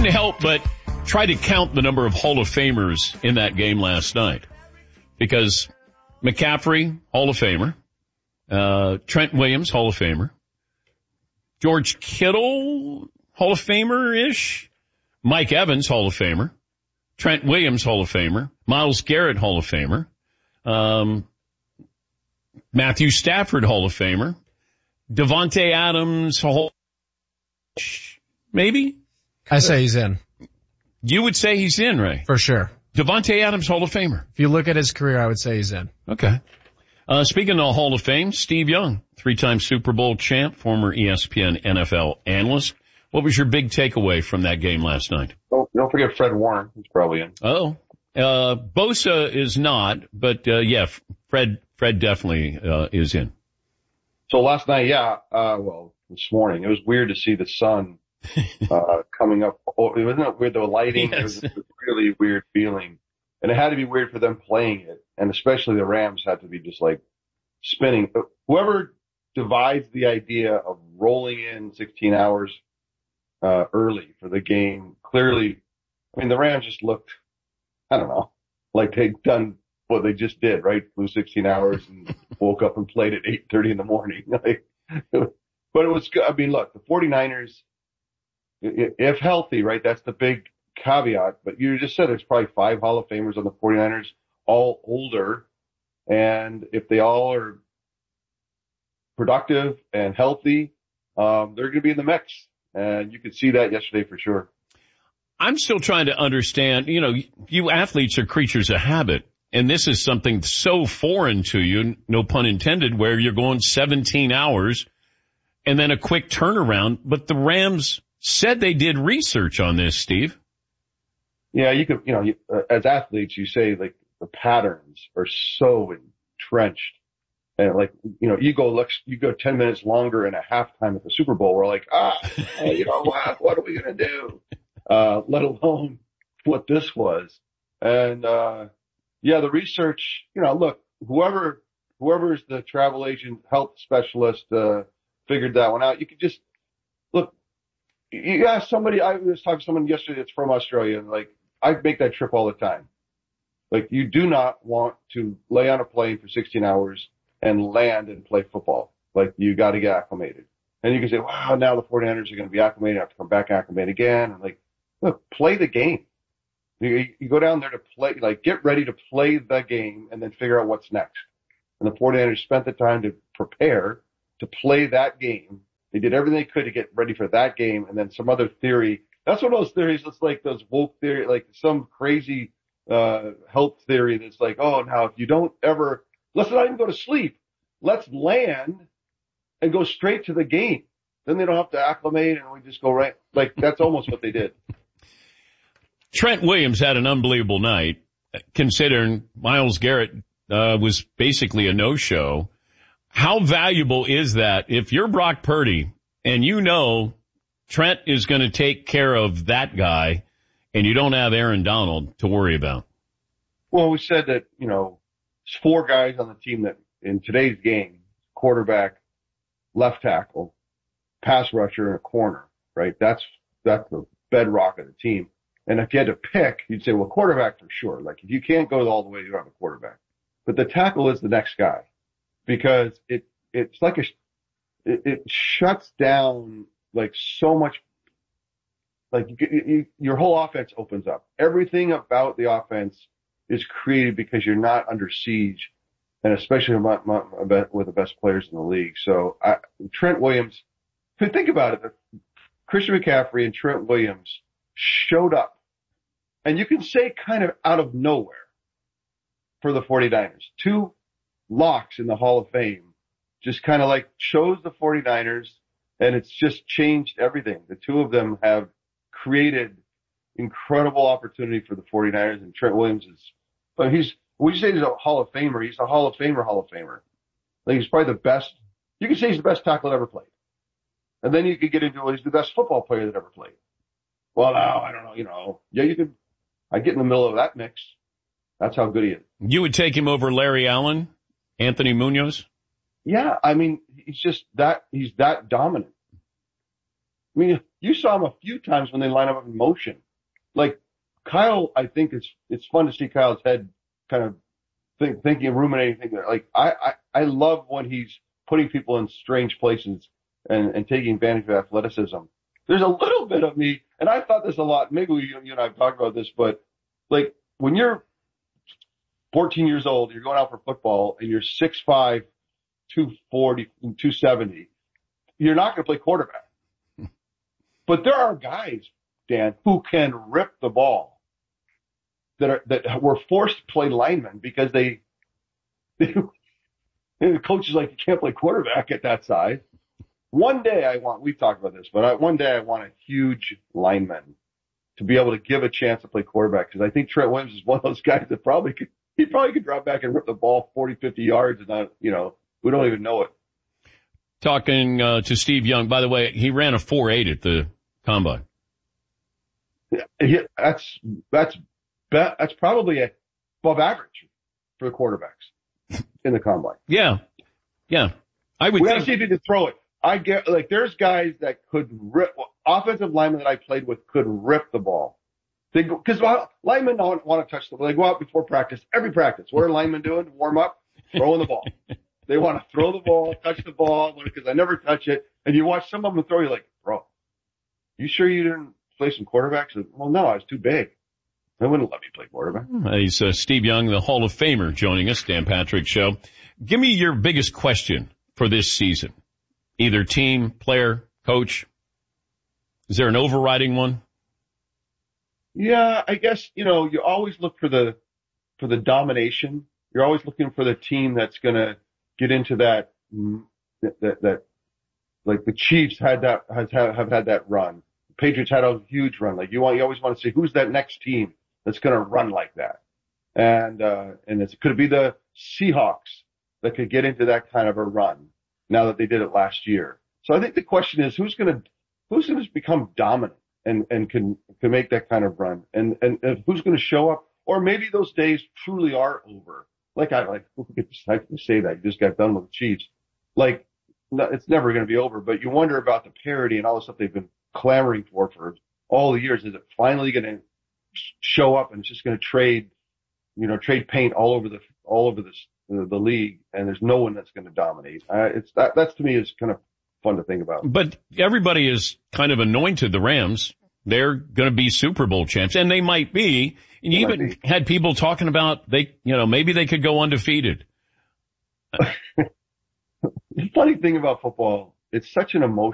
couldn't help but try to count the number of Hall of Famers in that game last night. Because McCaffrey, Hall of Famer. Trent Williams, Hall of Famer. George Kittle, Hall of Famer-ish. Mike Evans, Hall of Famer. Trent Williams, Hall of Famer. Myles Garrett, Hall of Famer. Matthew Stafford, Hall of Famer. Devontae Adams, maybe? I say he's in. You would say he's in, Ray? For sure. Devontae Adams, Hall of Famer. If you look at his career, I would say he's in. Okay. Speaking of Hall of Fame, Steve Young, 3-time Super Bowl champ, former ESPN NFL analyst. What was your big takeaway from that game last night? Oh, don't forget Fred Warner. He's probably in. Oh, Bosa is not, but Fred definitely is in. So last night, this morning, it was weird to see the sun coming up. Oh, wasn't it weird, the lighting? Yes. It was a really weird feeling. And it had to be weird for them playing it. And especially the Rams had to be just like spinning. But whoever divides the idea of rolling in 16 hours early for the game, clearly, I mean, the Rams just looked, I don't know, like they'd done what they just did, right? Flew 16 hours and woke up and played at 8:30 in the morning. But it was good. I mean, look, the 49ers, if healthy, right? That's the big caveat. But you just said there's probably 5 Hall of Famers on the 49ers, all older. And if they all are productive and healthy, they're going to be in the mix. And you could see that yesterday for sure. I'm still trying to understand, you athletes are creatures of habit. And this is something so foreign to you, no pun intended, where you're going 17 hours and then a quick turnaround. But the Rams said they did research on this, Steve. Yeah, you could, as athletes, you say like the patterns are so entrenched. And like, you go 10 minutes longer in a halftime at the Super Bowl. We're like, what are we going to do? Let alone what this was. And, the research, look, whoever's the travel agent, health specialist, figured that one out. You could just look, you ask somebody, I was talking to someone yesterday that's from Australia, and like, I make that trip all the time. Like, you do not want to lay on a plane for 16 hours and land and play football. Like, you got to get acclimated. And you can say, wow, now the 49ers are going to be acclimated, have to come back acclimate again. And like, look, play the game. You go down there to play, like, get ready to play the game and then figure out what's next. And the 49ers spent the time to prepare to play that game. They did everything they could to get ready for that game. And then some other theory. That's one of those theories that's like those woke theory, like some crazy, health theory that's like, oh, now if you don't ever, let's not even go to sleep. Let's land and go straight to the game. Then they don't have to acclimate and we just go right. Like, that's almost what they did. Trent Williams had an unbelievable night, considering Myles Garrett was basically a no-show. How valuable is that if you're Brock Purdy and Trent is going to take care of that guy and you don't have Aaron Donald to worry about? Well, we said that, there's 4 guys on the team that in today's game, quarterback, left tackle, pass rusher, and a corner, right? That's the bedrock of the team. And if you had to pick, you'd say, well, quarterback for sure. Like, if you can't go all the way, you don't have a quarterback. But the tackle is the next guy because it's like it shuts down like so much, like your whole offense opens up. Everything about the offense is created because you're not under siege, and especially with the best players in the league. So Trent Williams, if you think about it, Christian McCaffrey and Trent Williams showed up. And you can say kind of out of nowhere for the 49ers. 2 locks in the Hall of Fame just kind of like chose the 49ers, and it's just changed everything. The 2 of them have created incredible opportunity for the 49ers, and Trent Williams when you say he's a Hall of Famer, he's a Hall of Famer. Like, he's probably the best. You can say he's the best tackle that ever played. And then you could get into, he's the best football player that ever played. Well, now, I don't know, yeah, you could. I get in the middle of that mix. That's how good he is. You would take him over Larry Allen, Anthony Munoz? Yeah, I mean, he's that dominant. I mean, you saw him a few times when they line up in motion. Like Kyle, I think it's fun to see Kyle's head kind of thinking, ruminating, thinking. Like I love when he's putting people in strange places and taking advantage of athleticism. There's a little bit of me, and I thought this a lot. Maybe you and I have talked about this, but like when you're 14 years old, you're going out for football, and you're 6'5", 240, 270. You're not going to play quarterback. But there are guys, Dan, who can rip the ball that were forced to play linemen because the coach is like, you can't play quarterback at that size. One day we've talked about this, but one day I want a huge lineman to be able to give a chance to play quarterback, because I think Trent Williams is one of those guys that he probably could drop back and rip the ball 40, 50 yards and not, we don't even know it. Talking to Steve Young, by the way, he ran a 4.8 at the combine. Yeah, that's probably above average for the quarterbacks in the combine. Yeah. I would. We got to see if he can throw it. I get there's guys that could rip. Offensive linemen that I played with could rip the ball. Because linemen don't want to touch the ball. They go out before practice. Every practice, what are linemen doing? Warm up, throwing the ball. They want to throw the ball, touch the ball, because I never touch it. And you watch some of them throw, you're like, bro, you sure you didn't play some quarterbacks? Well, no, I was too big. They wouldn't let me play quarterback. He's Steve Young, the Hall of Famer, joining us, Dan Patrick Show. Give me your biggest question for this season. Either team, player, coach. Is there an overriding one? Yeah, I guess, you always look for the domination. You're always looking for the team that's going to get into that, like the Chiefs have had that run. The Patriots had a huge run. Like you always want to see who's that next team that's going to run like that. And could it be the Seahawks that could get into that kind of a run now that they did it last year? So I think the question is who's going to become dominant and can make that kind of run, and who's going to show up, or maybe those days truly are over. Who could say that? You just got done with the Chiefs. It's never going to be over, but you wonder about the parity and all the stuff they've been clamoring for all the years. Is it finally going to show up, and it's just going to trade paint all over the league, and there's no one that's going to dominate. That's to me is kind of fun to think about. But everybody is kind of anointed the Rams. They're going to be Super Bowl champs, and they might be. And you even had people talking about maybe they could go undefeated. The funny thing about football, it's such an emotional